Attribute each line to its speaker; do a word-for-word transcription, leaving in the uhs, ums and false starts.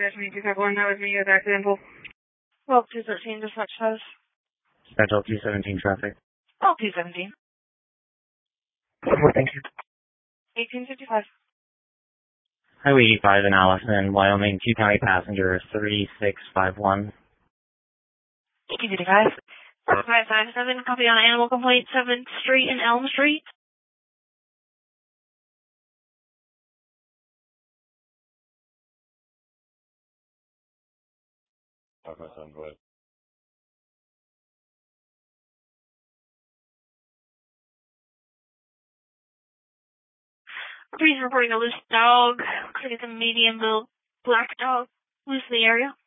Speaker 1: twenty-two five one, that was me with accidental. twelve two thirteen, dispatch says.
Speaker 2: Central two seventeen traffic.
Speaker 1: twelve two seventeen.
Speaker 2: Thank you.
Speaker 1: eighteen fifty-five.
Speaker 2: Highway eighty-five in Allison, Wyoming, two county passenger three six five one.
Speaker 1: eighteen fifty-five. five five seven, copy on animal complaint, seventh Street and Elm Street.
Speaker 3: five five seven, go ahead.
Speaker 1: Please reporting a loose dog. Looks like it's a medium build black dog. Loose in the area.